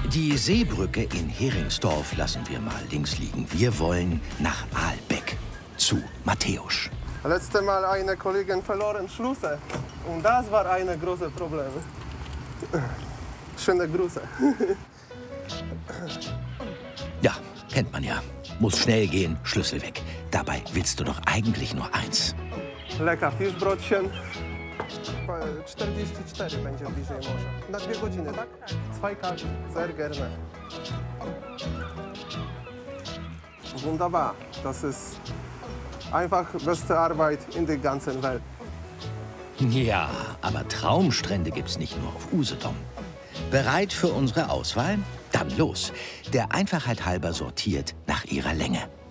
Die Seebrücke in Heringsdorf lassen wir mal links liegen. Wir wollen nach Aalbeck zu Matthäus. Letztes Mal eine Kollegin verloren Schlüssel. Und das war ein großes Problem. Schöne Grüße. Ja, kennt man ja. Muss schnell gehen, Schlüssel weg. Dabei willst du doch eigentlich nur eins. Lecker Fischbrötchen. 44 będzie bliżej morza. Na 2 godziny, tak? 2 kagi. Sehr gerne. Wunderbar. Das ist einfach beste Arbeit in der ganzen Welt. Ja, aber Traumstrände gibt's nicht nur auf Usedom. Bereit für unsere Auswahl? Dann los. Der Einfachheit halber sortiert nach ihrer Länge.